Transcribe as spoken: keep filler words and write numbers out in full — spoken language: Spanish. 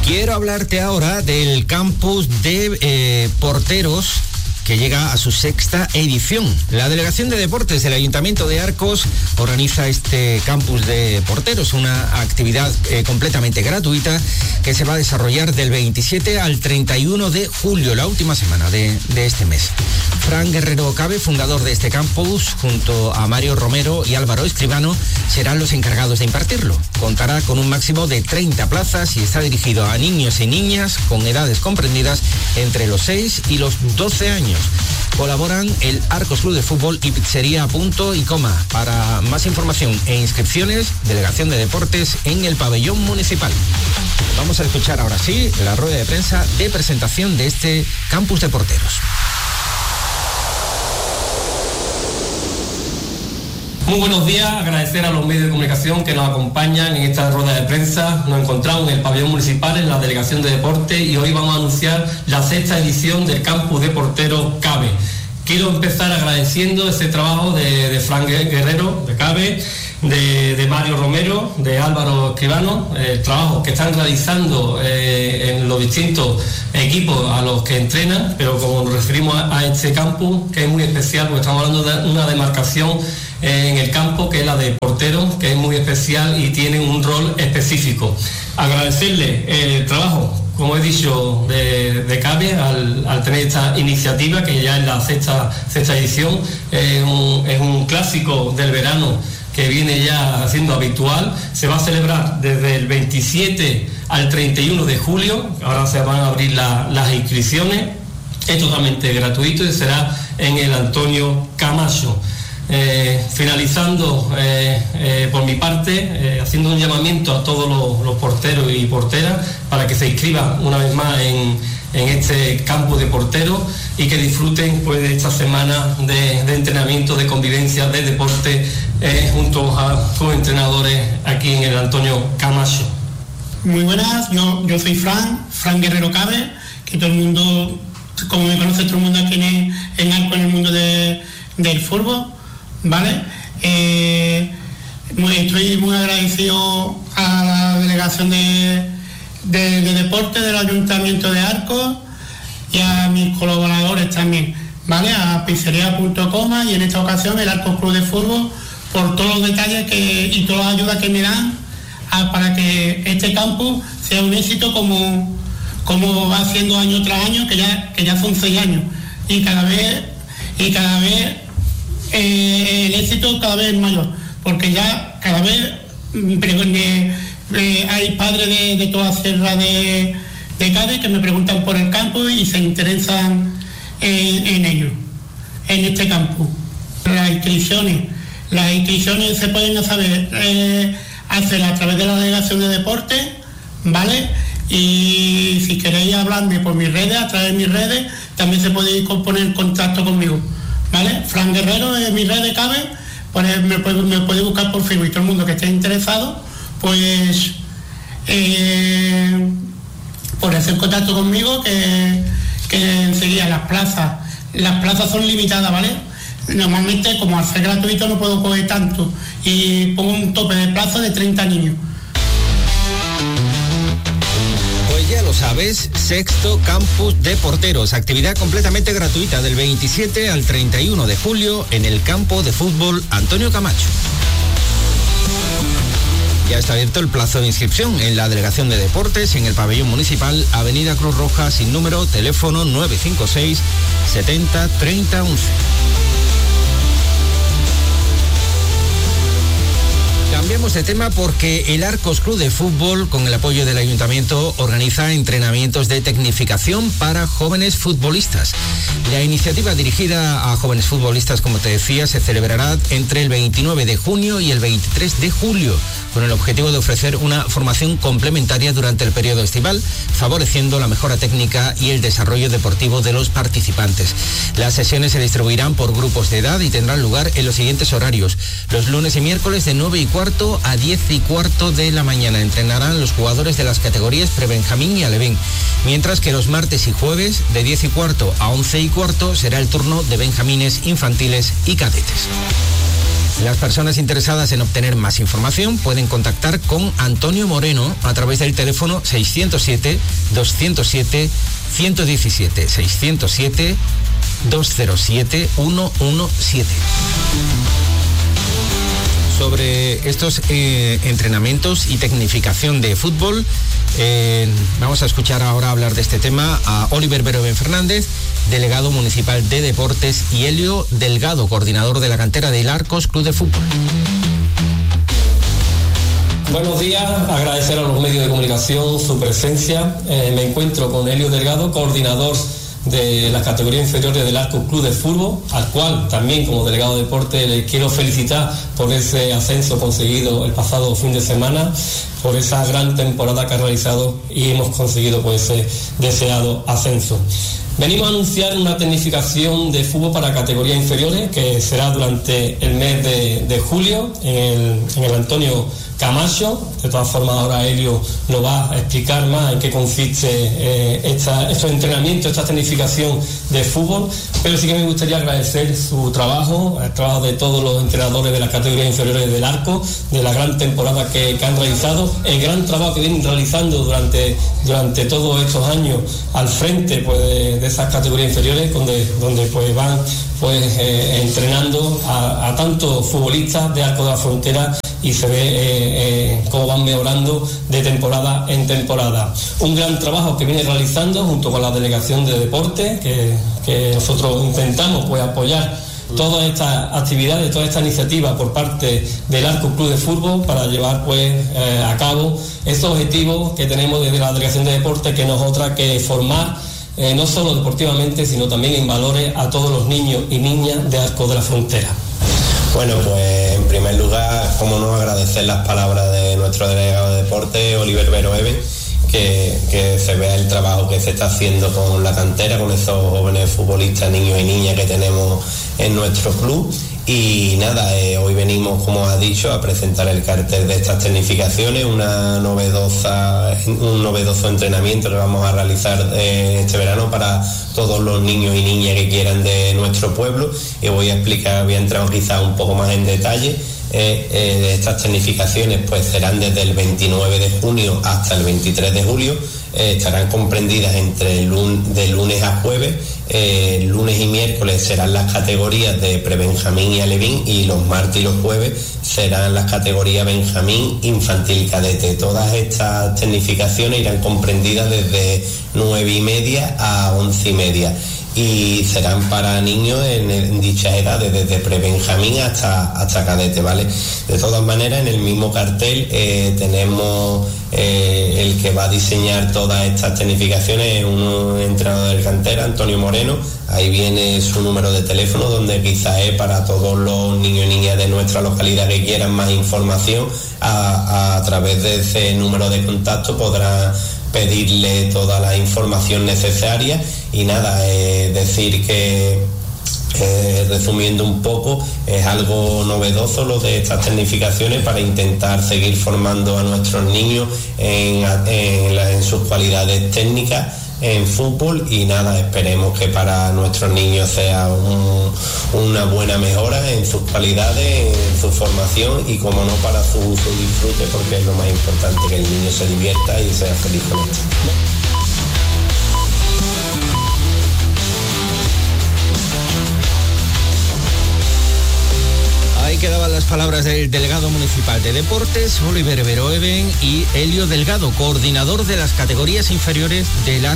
Quiero hablarte ahora del campus de eh, porteros que llega a su sexta edición. La Delegación de Deportes del Ayuntamiento de Arcos organiza este campus de porteros, una actividad eh, completamente gratuita que se va a desarrollar del veintisiete al treinta y uno de julio, la última semana de, de este mes. Fran Guerrero Cabe, fundador de este campus, junto a Mario Romero y Álvaro Escribano, serán los encargados de impartirlo. Contará con un máximo de treinta plazas y está dirigido a niños y niñas con edades comprendidas entre los seis y los doce años. Colaboran el Arcos Club de Fútbol y Pizzería Punto y Coma. Para más información e inscripciones, Delegación de Deportes en el Pabellón Municipal. Vamos a escuchar ahora sí la rueda de prensa de presentación de este campus de porteros. Muy buenos días, agradecer a los medios de comunicación que nos acompañan en esta rueda de prensa. Nos encontramos en el pabellón municipal, en la Delegación de Deportes, y hoy vamos a anunciar la sexta edición del campus de porteros Cabe. Quiero empezar agradeciendo ese trabajo de, de Fran Guerrero, de Cabe, de, de Mario Romero, de Álvaro Escribano, el trabajo que están realizando eh, en los distintos equipos a los que entrenan, pero como nos referimos a, a este campus, que es muy especial, porque estamos hablando de una demarcación en el campo que es la de porteros, que es muy especial y tiene un rol específico. Agradecerle el trabajo, como he dicho, de, de Cabe al, al tener esta iniciativa, que ya es la sexta, sexta edición, es un, es un clásico del verano que viene ya siendo habitual. Se va a celebrar desde el veintisiete al treinta y uno de julio, ahora se van a abrir la, las inscripciones, es totalmente gratuito y será en el Antonio Camacho. Eh, finalizando eh, eh, por mi parte, eh, haciendo un llamamiento a todos los, los porteros y porteras para que se inscriban una vez más en, en este campo de porteros y que disfruten pues, de esta semana de, de entrenamiento, de convivencia, de deporte eh, junto a sus entrenadores aquí en el Antonio Camacho. Muy buenas, yo, yo soy Fran, Fran Guerrero Cabe, que todo el mundo, como me conoce todo el mundo aquí en, en Arco, en el mundo de, del fútbol. ¿Vale? Eh, muy, estoy muy agradecido a la Delegación de, de, de Deportes del Ayuntamiento de Arcos y a mis colaboradores también, ¿vale? A Pizzería Punto Coma y en esta ocasión el Arcos Club de Fútbol por todos los detalles que, y todas las ayudas que me dan a, para que este campus sea un éxito como, como va siendo año tras año, que ya, que ya son seis años y cada vez y cada vez Eh, el éxito cada vez es mayor, porque ya cada vez eh, eh, hay padres de, de toda la sierra de, de Cádiz que me preguntan por el campo y se interesan en, en ello, en este campo. Las inscripciones, las inscripciones se pueden saber eh, hacer a través de la Delegación de Deportes, ¿vale? Y si queréis hablarme por mis redes, a través de mis redes, también se puede poner en contacto conmigo. ¿Vale? Fran Guerrero en mi red de Cabe, pues me puede, me puede buscar por Facebook y todo el mundo que esté interesado, pues eh, ponerse en contacto conmigo que, que enseguida las plazas, las plazas son limitadas, ¿vale? Normalmente como al ser gratuito no puedo coger tanto y pongo un tope de plaza de treinta niños. Ya lo sabes, sexto campus de porteros, actividad completamente gratuita del veintisiete al treinta y uno de julio en el campo de fútbol Antonio Camacho. Ya está abierto el plazo de inscripción en la Delegación de Deportes en el Pabellón Municipal, Avenida Cruz Roja, sin número, teléfono nueve cinco seis, setenta, treinta, once. Cambiamos de tema porque el Arcos Club de Fútbol, con el apoyo del Ayuntamiento, organiza entrenamientos de tecnificación para jóvenes futbolistas. La iniciativa dirigida a jóvenes futbolistas, como te decía, se celebrará entre el veintinueve de junio y el veintitrés de julio, con el objetivo de ofrecer una formación complementaria durante el periodo estival, favoreciendo la mejora técnica y el desarrollo deportivo de los participantes. Las sesiones se distribuirán por grupos de edad y tendrán lugar en los siguientes horarios. Los lunes y miércoles de nueve y cuarto a diez y cuarto de la mañana entrenarán los jugadores de las categorías prebenjamín y alevín, mientras que los martes y jueves de diez y cuarto a once y cuarto será el turno de benjamines, infantiles y cadetes. Las personas interesadas en obtener más información pueden contactar con Antonio Moreno a través del teléfono seiscientos siete, doscientos siete, ciento diecisiete, seiscientos siete, doscientos siete, ciento diecisiete. Sobre estos eh, entrenamientos y tecnificación de fútbol, eh, vamos a escuchar ahora hablar de este tema a Oliver Beroven Fernández, delegado municipal de Deportes, y Helio Delgado, coordinador de la cantera del Arcos Club de Fútbol. Buenos días, agradecer a los medios de comunicación su presencia. Eh, me encuentro con Helio Delgado, coordinador de las categorías inferiores del Arcos Club de Fútbol, al cual también como delegado de deporte le quiero felicitar por ese ascenso conseguido el pasado fin de semana, por esa gran temporada que ha realizado y hemos conseguido pues ese deseado ascenso. Venimos a anunciar una tecnificación de fútbol para categorías inferiores que será durante el mes de, de julio en el, en el Antonio Camacho. De todas formas, ahora Helio nos va a explicar más en qué consiste eh, esta, estos entrenamientos, esta tecnificación de fútbol, pero sí que me gustaría agradecer su trabajo, el trabajo de todos los entrenadores de las categorías inferiores del Arco, de la gran temporada que, que han realizado, el gran trabajo que vienen realizando durante, durante todos estos años al frente pues, de, de esas categorías inferiores, donde, donde pues, van pues, eh, entrenando a, a tantos futbolistas de Arco de la Frontera, y se ve eh, eh, cómo van mejorando de temporada en temporada. Un gran trabajo que viene realizando junto con la Delegación de Deporte, que, que nosotros intentamos pues, apoyar todas estas actividades, toda esta iniciativa por parte del Arcos Club de Fútbol para llevar pues, eh, a cabo estos objetivos que tenemos desde la Delegación de Deporte, que no es otra que formar eh, no solo deportivamente, sino también en valores a todos los niños y niñas de Arcos de la Frontera. Bueno, pues en primer lugar, cómo no agradecer las palabras de nuestro delegado de deporte, Oliver Beroven, que, que se vea el trabajo que se está haciendo con la cantera, con esos jóvenes futbolistas, niños y niñas que tenemos en nuestro club. Y nada, eh, hoy venimos, como ha dicho, a presentar el cartel de estas tecnificaciones, una novedosa, un novedoso entrenamiento que vamos a realizar eh, este verano para todos los niños y niñas que quieran de nuestro pueblo. Y voy a explicar, voy a entrar quizás un poco más en detalle. Eh, eh, estas tecnificaciones pues serán desde el veintinueve de junio hasta el veintitrés de julio, eh, estarán comprendidas entre el lun- de lunes a jueves. Eh, lunes y miércoles serán las categorías de prebenjamín y alevín, y los martes y los jueves serán las categorías benjamín, infantil y cadete. Todas estas tecnificaciones irán comprendidas desde nueve y media a once y media y serán para niños en, en dichas edades, desde prebenjamín hasta, hasta cadete, ¿vale? De todas maneras, en el mismo cartel eh, tenemos eh, el que va a diseñar todas estas tecnificaciones, un entrenador del cantera, Antonio Moreno. Ahí viene su número de teléfono, donde quizás es para todos los niños y niñas de nuestra localidad que quieran más información, a, a, a través de ese número de contacto podrán pedirle toda la información necesaria. Y nada, eh, decir que eh, resumiendo un poco, es algo novedoso lo de estas tecnificaciones para intentar seguir formando a nuestros niños en, en, la, en sus cualidades técnicas en fútbol. Y nada, esperemos que para nuestros niños sea un, una buena mejora en sus cualidades, en su formación y, como no, para su uso y disfrute, porque es lo más importante, que el niño se divierta y sea feliz con esto. Ahí quedaban las palabras del delegado municipal de Deportes, Oliver Beroven, y Helio Delgado, coordinador de las categorías inferiores del